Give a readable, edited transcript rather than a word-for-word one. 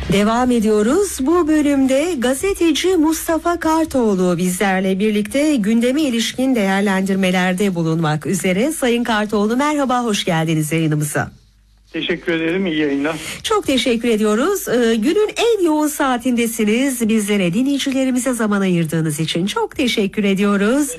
Devam ediyoruz. Bu bölümde gazeteci Mustafa Kartoğlu bizlerle birlikte gündeme ilişkin değerlendirmelerde bulunmak üzere. Sayın Kartoğlu, merhaba, hoş geldiniz yayınımıza. Teşekkür ederim, iyi yayınlar. Çok teşekkür ediyoruz. Günün en yoğun saatindesiniz. Bizlere, dinleyicilerimize zaman ayırdığınız için çok teşekkür ediyoruz.